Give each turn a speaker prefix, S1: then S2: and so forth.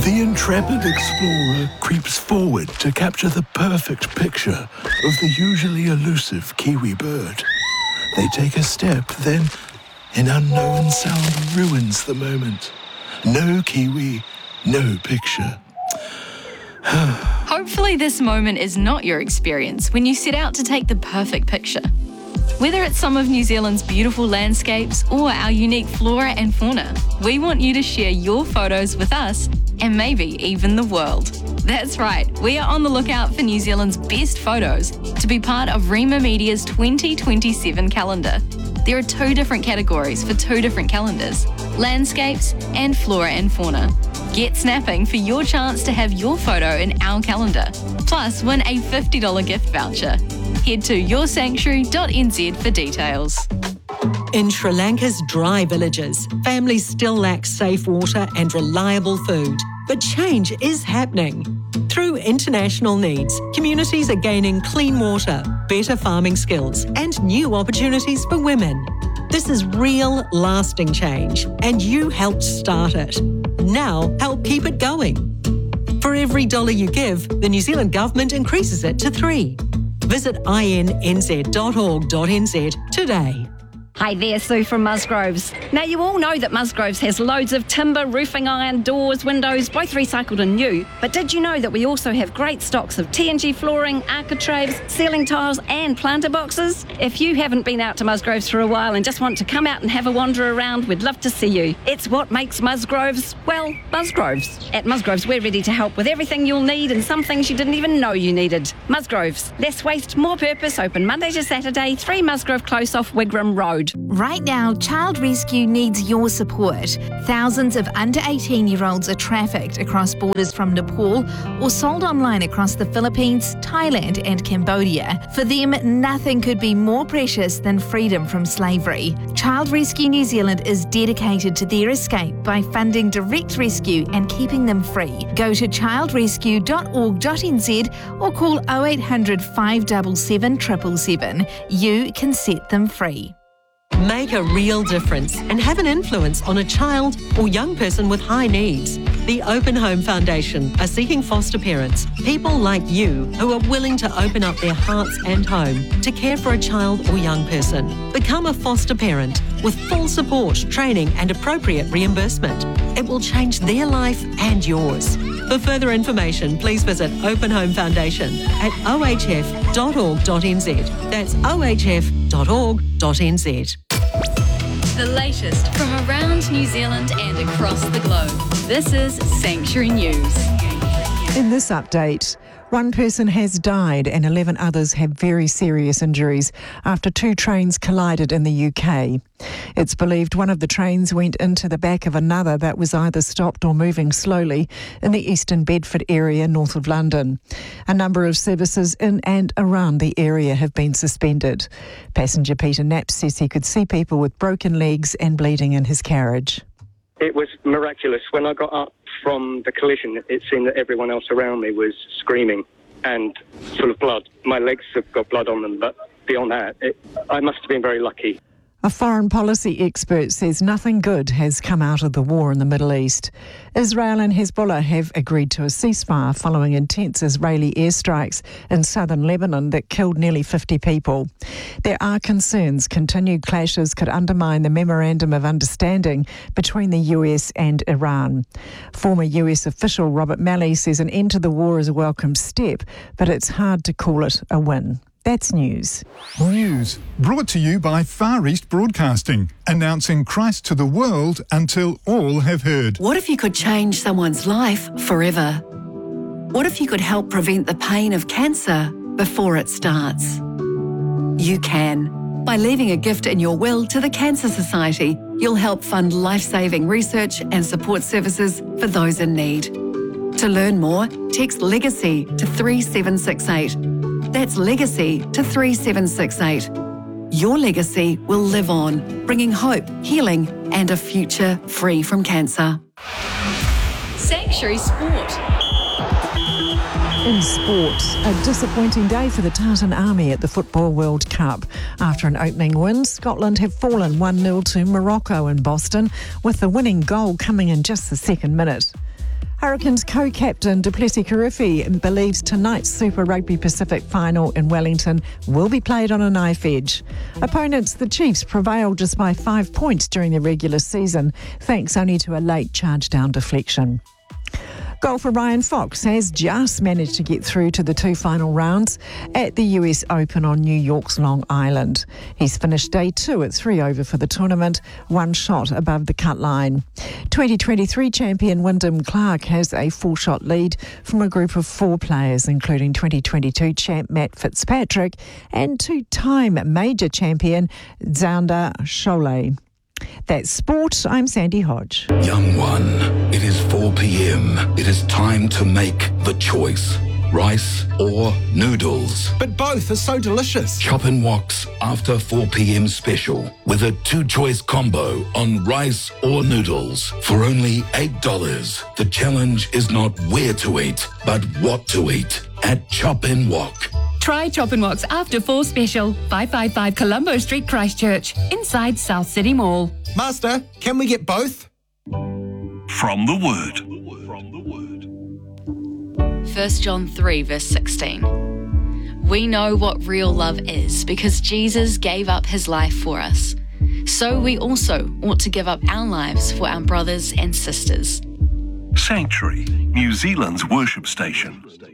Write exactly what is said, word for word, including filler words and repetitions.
S1: The intrepid explorer creeps forward to capture the perfect picture of the usually elusive kiwi bird. They take a step, then an unknown sound ruins the moment. No kiwi, no picture.
S2: Hopefully this moment is not your experience when you set out to take the perfect picture. Whether it's some of New Zealand's beautiful landscapes or our unique flora and fauna, we want you to share your photos with us and maybe even the world. That's right, we are on the lookout for New Zealand's best photos to be part of Rima Media's twenty twenty-seven calendar. There are two different categories for two different calendars, landscapes and flora and fauna. Get snapping for your chance to have your photo in our calendar, plus win a fifty dollars gift voucher. Head to your sanctuary dot n z for details.
S3: In Sri Lanka's dry villages, families still lack safe water and reliable food. But change is happening. Through international needs, communities are gaining clean water, better farming skills, and new opportunities for women. This is real, lasting change, and you helped start it. Now, help keep it going. For every dollar you give, the New Zealand Government increases it to three. Visit i n n z dot org dot n z today.
S4: Hi there, Sue from Musgroves. Now, you all know that Musgroves has loads of timber, roofing iron, doors, windows, both recycled and new. But did you know that we also have great stocks of T N G flooring, architraves, ceiling tiles and planter boxes? If you haven't been out to Musgroves for a while and just want to come out and have a wander around, we'd love to see you. It's what makes Musgroves, well, Musgroves. At Musgroves, we're ready to help with everything you'll need and some things you didn't even know you needed. Musgroves, less waste, more purpose, open Monday to Saturday, three Musgrove Close off Wigram Road.
S5: Right now, Child Rescue needs your support. Thousands of under eighteen-year-olds are trafficked across borders from Nepal or sold online across the Philippines, Thailand and Cambodia. For them, nothing could be more precious than freedom from slavery. Child Rescue New Zealand is dedicated to their escape by funding direct rescue and keeping them free. Go to child rescue dot org dot n z or call oh eight hundred, five seven seven, seven seven seven. You can set them free.
S3: Make a real difference and have an influence on a child or young person with high needs. The Open Home Foundation are seeking foster parents, people like you who are willing to open up their hearts and home to care for a child or young person. Become a foster parent with full support, training and appropriate reimbursement. It will change their life and yours. For further information, please visit Open Home Foundation at o h f dot org dot n z. That's o h f dot org dot n z.
S2: The latest from around New Zealand and across the globe. This is Sanctuary News.
S6: In this update, one person has died and eleven others have very serious injuries after two trains collided in the U K. It's believed one of the trains went into the back of another that was either stopped or moving slowly in the eastern Bedford area north of London. A number of services in and around the area have been suspended. Passenger Peter Knapp says he could see people with broken legs and bleeding in his carriage.
S7: It was miraculous. When I got up from the collision, it seemed that everyone else around me was screaming and full of blood. My legs have got blood on them, but beyond that, it, I must have been very lucky.
S6: A foreign policy expert says nothing good has come out of the war in the Middle East. Israel and Hezbollah have agreed to a ceasefire following intense Israeli airstrikes in southern Lebanon that killed nearly fifty people. There are concerns continued clashes could undermine the memorandum of understanding between the U S and Iran. Former U S official Robert Malley says an end to the war is a welcome step, but it's hard to call it a win. That's news.
S8: News brought to you by Far East Broadcasting, announcing Christ to the world until all have heard.
S9: What if you could change someone's life forever? What if you could help prevent the pain of cancer before it starts? You can. By leaving a gift in your will to the Cancer Society, you'll help fund life-saving research and support services for those in need. To learn more, text LEGACY to three seven six eight. That's LEGACY to three seven six eight. Your legacy will live on, bringing hope, healing and a future free from cancer.
S2: Sanctuary Sport.
S6: In sport, a disappointing day for the Tartan Army at the Football World Cup. After an opening win, Scotland have fallen one nil to Morocco in Boston, with the winning goal coming in just the second minute. Hurricanes co-captain Duplessis Kirifi believes tonight's Super Rugby Pacific final in Wellington will be played on a knife edge. Opponents, the Chiefs, prevailed just by five points during the regular season, thanks only to a late charge-down deflection. Golfer Ryan Fox has just managed to get through to the two final rounds at the U S Open on New York's Long Island. He's finished day two at three over for the tournament, one shot above the cut line. twenty twenty-three champion Wyndham Clark has a full-shot lead from a group of four players, including twenty twenty-two champ Matt Fitzpatrick and two-time major champion Xander Schauffele. That's sport. I'm Sandy Hodge.
S10: Young one, it is four p.m. It is time to make the choice. Rice or noodles?
S11: But both are so delicious.
S10: Chop and Wok's after four p.m. special with a two-choice combo on rice or noodles for only eight dollars. The challenge is not where to eat, but what to eat at Chop and Wok.
S12: Try Chop and Wok's After Four Special, five fifty-five Colombo Street, Christchurch, inside South City Mall.
S11: Master, can we get both?
S13: From the Word.
S2: First John three, verse sixteen. We know what real love is because Jesus gave up his life for us. So we also ought to give up our lives for our brothers and sisters.
S13: Sanctuary, New Zealand's worship station.